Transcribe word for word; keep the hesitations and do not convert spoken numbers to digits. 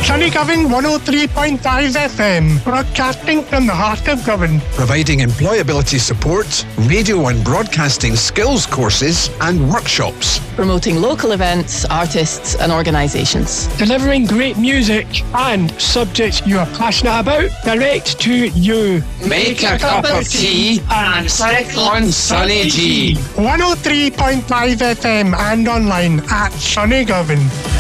Sunnygovan one oh three point five F M, broadcasting from the heart of Govan. Providing employability support, radio and broadcasting skills courses and workshops. Promoting local events, artists and organisations. Delivering great music and subjects you are passionate about direct to you. Make a cup of tea and sit on Sunny G. one oh three point five F M and online at Sunnygovan.